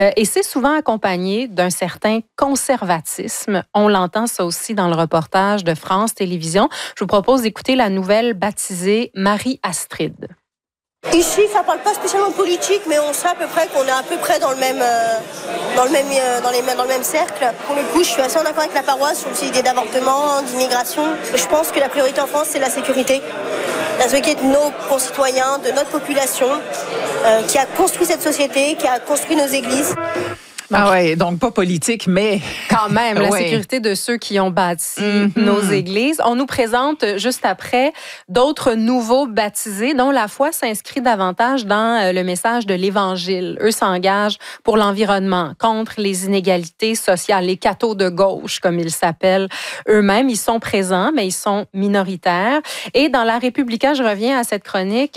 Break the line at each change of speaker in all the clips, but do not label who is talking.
Et c'est souvent accompagné d'un certain conservatisme. On l'entend ça aussi dans le reportage de France Télévisions. Je vous propose d'écouter la nouvelle baptisée Marie-Astrid.
Ici, ça parle pas spécialement politique, mais on sait à peu près qu'on est à peu près dans le même cercle. Pour le coup, je suis assez en accord avec la paroisse sur ces idées d'avortement, d'immigration. Je pense que la priorité en France, c'est la sécurité. La sécurité de nos concitoyens, de notre population, qui a construit cette société, qui a construit nos églises.
Ah ouais, donc pas politique, mais...
Quand même, la sécurité de ceux qui ont bâti nos églises. On nous présente juste après d'autres nouveaux baptisés dont la foi s'inscrit davantage dans le message de l'Évangile. Eux s'engagent pour l'environnement, contre les inégalités sociales, les cathos de gauche, comme ils s'appellent eux-mêmes. Ils sont présents, mais ils sont minoritaires. Et dans La Repubblica, je reviens à cette chronique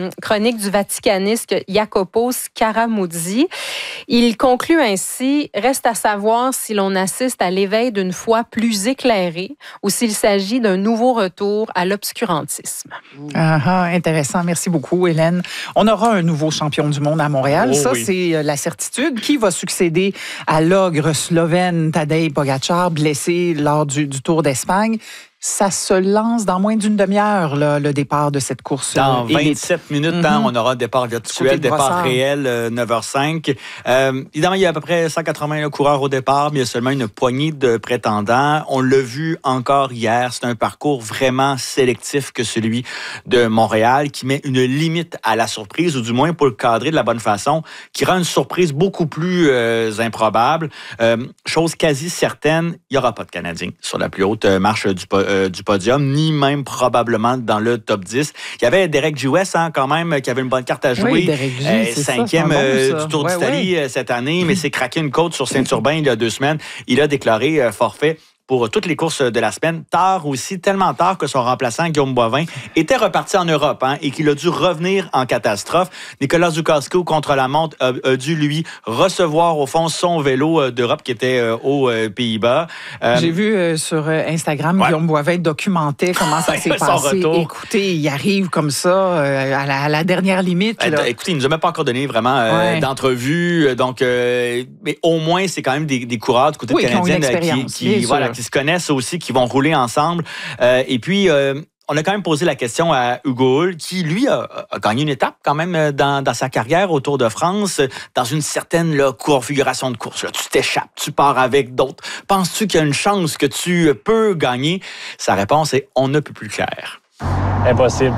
du vaticaniste Jacopo Scaramuzzi. Il conclut ainsi: reste à savoir si l'on assiste à l'éveil d'une foi plus éclairée ou s'il s'agit d'un nouveau retour à l'obscurantisme.
Intéressant. Merci beaucoup, Hélène. On aura un nouveau champion du monde à Montréal. C'est la certitude. Qui va succéder à l'ogre slovène Tadej Pogačar, blessé lors du Tour d'Espagne? Ça se lance dans moins d'une demi-heure, là, le départ de cette course.
Dans 27 minutes, on aura un départ virtuel, départ réel, 9h05. Évidemment, il y a à peu près 180 coureurs au départ, mais il y a seulement une poignée de prétendants. On l'a vu encore hier, c'est un parcours vraiment sélectif que celui de Montréal, qui met une limite à la surprise, ou du moins pour le cadrer de la bonne façon, qui rend une surprise beaucoup plus improbable. Chose quasi certaine, il n'y aura pas de Canadiens sur la plus haute marche du podium, ni même probablement dans le top 10. Il y avait Derek Giwes, quand même, qui avait une bonne carte à jouer.
Oui, Derek G,
cinquième du Tour d'Italie cette année, mais s'est craqué une côte sur Saint-Urbain il y a 2 semaines. Il a déclaré forfait pour toutes les courses de la semaine. Tard aussi, tellement tard que son remplaçant, Guillaume Boivin, était reparti en Europe et qu'il a dû revenir en catastrophe. Nicolas Zukowski, contre la montre, a dû, lui, recevoir, au fond, son vélo d'Europe qui était aux Pays-Bas.
J'ai vu sur Instagram, Guillaume Boivin documentait comment ça s'est passé. Écoutez, il arrive comme ça à la dernière limite.
Écoutez, il ne nous a même pas encore donné vraiment d'entrevue. Donc, mais au moins, c'est quand même des coureurs du côté canadien qui se connaissent aussi, qui vont rouler ensemble. Et puis, on a quand même posé la question à Hugo Hull, qui, lui, a gagné une étape quand même dans sa carrière au Tour de France, dans une certaine configuration de course. Là, tu t'échappes, tu pars avec d'autres. Penses-tu qu'il y a une chance que tu peux gagner? Sa réponse est « on ne peut plus clair ».
Impossible.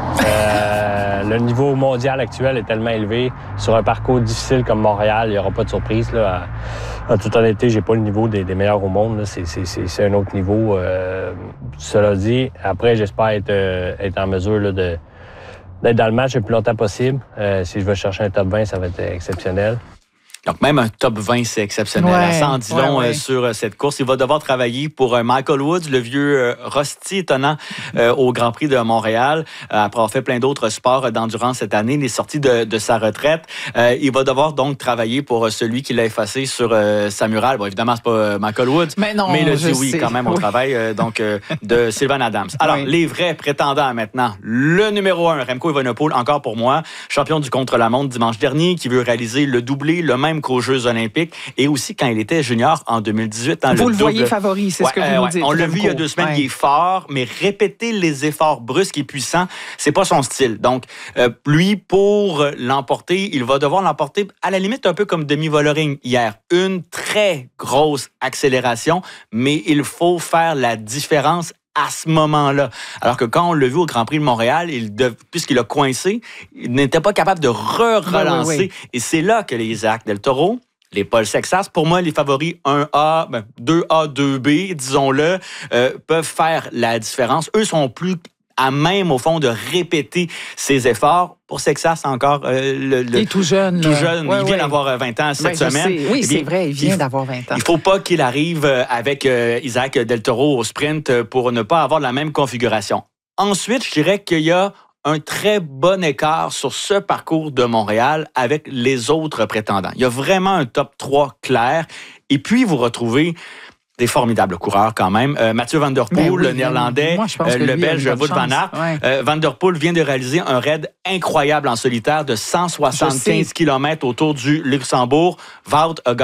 Le niveau mondial actuel est tellement élevé. Sur un parcours difficile comme Montréal, il n'y aura pas de surprise. Là. En toute honnêteté, j'ai pas le niveau des meilleurs au monde. Là. C'est un autre niveau. Cela dit, après, j'espère être en mesure là, d'être dans le match le plus longtemps possible. Si je veux chercher un top 20, ça va être exceptionnel.
Donc, même un top 20, c'est exceptionnel. Ça en dit long sur cette course. Il va devoir travailler pour Michael Woods, le vieux Rusty étonnant au Grand Prix de Montréal. Après avoir fait plein d'autres sports d'endurance cette année, il est sorti de sa retraite. Il va devoir donc travailler pour celui qui l'a effacé sur sa murale. Bon, évidemment, c'est pas Michael Woods, mais le dit quand même au travail de Sylvain Adams. Alors, les vrais prétendants maintenant. Le numéro 1, Remco Evenepoel, encore pour moi, champion du contre-la-montre dimanche dernier, qui veut réaliser le doublé, le même qu'aux Jeux olympiques, et aussi quand il était junior en 2018.
Vous le voyez favori, c'est ce que vous nous dites.
On l'a vu il y a 2 semaines, il est fort, mais répéter les efforts brusques et puissants, c'est pas son style. Donc, lui, pour l'emporter, il va devoir l'emporter à la limite un peu comme Demi Vollering hier. Une très grosse accélération, mais il faut faire la différence à ce moment-là. Alors que quand on l'a vu au Grand Prix de Montréal, puisqu'il a coincé, il n'était pas capable de relancer. Et c'est là que les Isaac Del Toro, les Paul Sexas, pour moi, les favoris 1A, 2A, 2B, disons-le, peuvent faire la différence. Eux sont plus à même, au fond, de répéter ses efforts. Pour Sexas, encore,
il est tout jeune.
Il vient d'avoir 20 ans cette semaine.
Oui, c'est vrai, il vient d'avoir 20 ans.
Il ne faut pas qu'il arrive avec Isaac Del Toro au sprint pour ne pas avoir la même configuration. Ensuite, je dirais qu'il y a un très bon écart sur ce parcours de Montréal avec les autres prétendants. Il y a vraiment un top 3 clair. Et puis, vous retrouvez des formidables coureurs quand même. Mathieu Van Der Poel, le Néerlandais, le Belge Wout van Aert. Van Der Poel vient de réaliser un raid incroyable en solitaire de 175 km autour du Luxembourg. Wout a